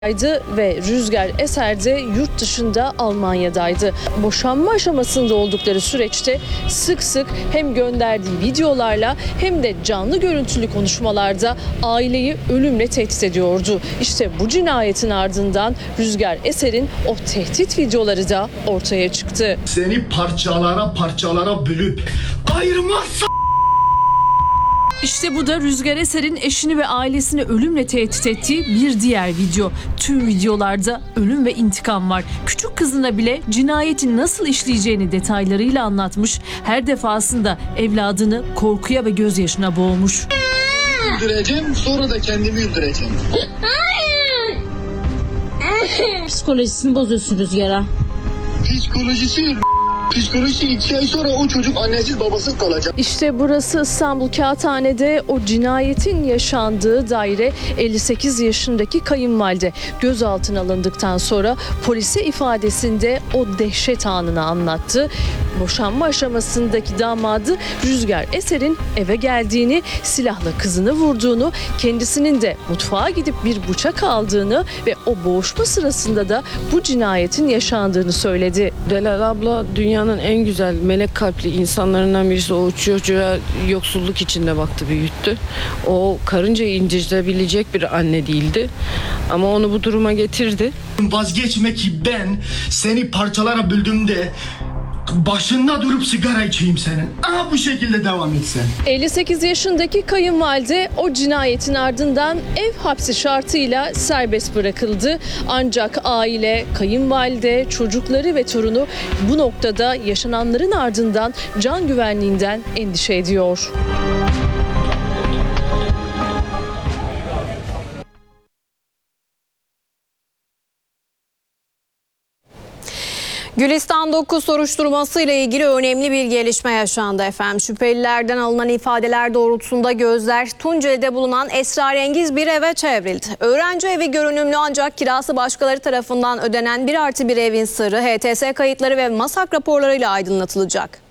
ve Rüzgar Eser de yurt dışında Almanya'daydı. Boşanma aşamasında oldukları süreçte sık sık hem gönderdiği videolarla hem de canlı görüntülü konuşmalarda aileyi ölümle tehdit ediyordu. İşte bu cinayetin ardından Rüzgar Eser'in o tehdit videoları da ortaya çıktı. Seni parçalara bölüp ayırmazsa... İşte bu da Rüzgar Eser'in eşini ve ailesini ölümle tehdit ettiği bir diğer video. Tüm videolarda ölüm ve intikam var. Küçük kızına bile cinayetin nasıl işleyeceğini detaylarıyla anlatmış. Her defasında evladını korkuya ve gözyaşına boğmuş. Öldüreceğim, sonra da kendimi öldüreceğim. Psikolojisini bozuyorsun Rüzgar'a. Psikolojisi 2 ay sonra o çocuk annesiz babasız kalacak. İşte burası İstanbul Kağıthane'de o cinayetin yaşandığı daire. 58 yaşındaki kayınvalide gözaltına alındıktan sonra polise ifadesinde o dehşet anını anlattı. Boşanma aşamasındaki damadı Rüzgar Eser'in eve geldiğini, silahla kızını vurduğunu, kendisinin de mutfağa gidip bir bıçak aldığını ve o boğuşma sırasında da bu cinayetin yaşandığını söyledi. Delal abla dünyanın en güzel melek kalpli insanlarından birisi. O çocuğa yoksulluk içinde baktı, büyüttü. O karıncayı incitebilecek bir anne değildi. Ama onu bu duruma getirdi. Vazgeçme ki ben seni parçalara böldüğümde başında durup sigara içeyim senin. Bu şekilde devam etsen. 58 yaşındaki kayınvalide o cinayetin ardından ev hapsi şartıyla serbest bırakıldı. Ancak aile, kayınvalide, çocukları ve torunu bu noktada yaşananların ardından can güvenliğinden endişe ediyor. Gülistan 9 soruşturması ile ilgili önemli bir gelişme yaşandı efendim. Şüphelilerden alınan ifadeler doğrultusunda gözler Tunceli'de bulunan esrarengiz bir eve çevrildi. Öğrenci evi görünümlü ancak kirası başkaları tarafından ödenen 1+1 evin sırrı HTS kayıtları ve MASAK raporlarıyla aydınlatılacak.